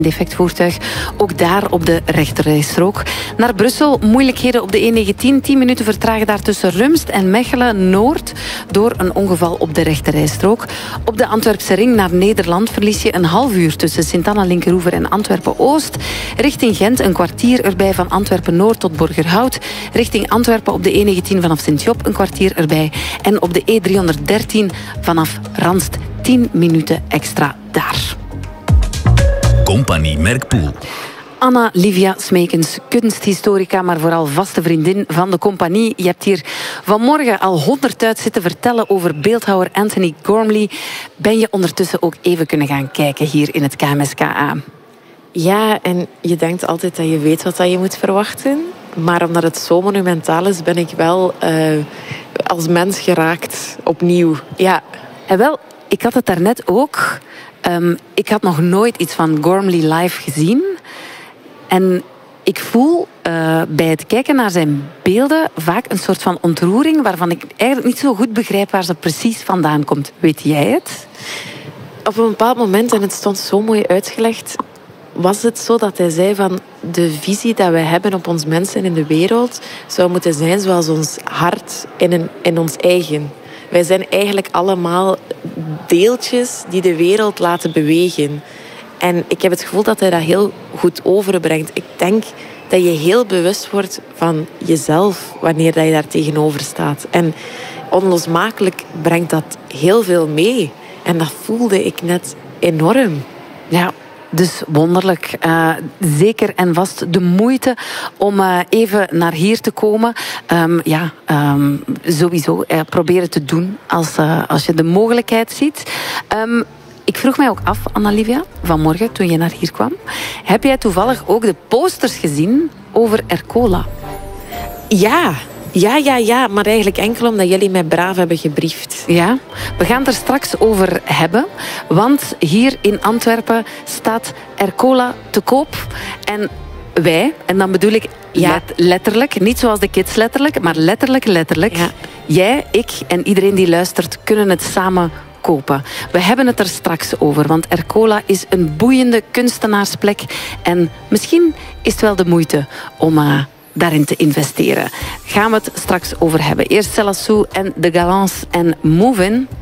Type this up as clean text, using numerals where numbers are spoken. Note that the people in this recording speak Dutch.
defect voertuig, ook daar op de rechterrijstrook. Naar Brussel, moeilijkheden op de E19. 10 minuten vertragen daar tussen Rumst en Mechelen-Noord door een ongeval op de rechterrijstrook. Op de Antwerpse ring naar Nederland verlies je een half uur tussen Sint-Anna-Linkeroever en Antwerpen-Oost. Richting Gent een kwartier erbij van Antwerpen-Noord tot Borgerhout. Richting Antwerpen op de E19 vanaf Sint-Job een kwartier erbij. En op de E313 vanaf Ranst 10 minuten extra daar. Compagnie Merkpoel. Anna Livia Smekens, kunsthistorica, maar vooral vaste vriendin van de compagnie. Je hebt hier vanmorgen al 100 uit zitten vertellen over beeldhouwer Anthony Gormley. Ben je ondertussen ook even kunnen gaan kijken hier in het KMSKA? Ja, en je denkt altijd dat je weet wat je moet verwachten. Maar omdat het zo monumentaal is, ben ik wel als mens geraakt opnieuw. Ja. En wel, ik had het daarnet ook. Ik had nog nooit iets van Gormley live gezien. En ik voel bij het kijken naar zijn beelden vaak een soort van ontroering waarvan ik eigenlijk niet zo goed begrijp waar ze precies vandaan komt. Weet jij het? Op een bepaald moment, en het stond zo mooi uitgelegd, was het zo dat hij zei van de visie dat wij hebben op ons mensen in de wereld zou moeten zijn zoals ons hart in ons eigen. Wij zijn eigenlijk allemaal deeltjes die de wereld laten bewegen. En ik heb het gevoel dat hij dat heel goed overbrengt. Ik denk dat je heel bewust wordt van jezelf wanneer dat je daar tegenover staat. En onlosmakelijk brengt dat heel veel mee. En dat voelde ik net enorm. Ja. Dus wonderlijk. Zeker en vast de moeite om even naar hier te komen. Sowieso proberen te doen als je de mogelijkheid ziet. Ik vroeg mij ook af, Anna-Livia, vanmorgen toen je naar hier kwam. Heb jij toevallig ook de posters gezien over Ercola? Ja, maar eigenlijk enkel omdat jullie mij braaf hebben gebriefd. Ja, we gaan het er straks over hebben. Want hier in Antwerpen staat Ercola te koop. En wij, en dan bedoel ik letterlijk, niet zoals de kids letterlijk, maar letterlijk. Ja. Jij, ik en iedereen die luistert kunnen het samen kopen. We hebben het er straks over, want Ercola is een boeiende kunstenaarsplek. En misschien is het wel de moeite om daarin te investeren. Gaan we het straks over hebben. Eerst Celassou en De Galants en Move In.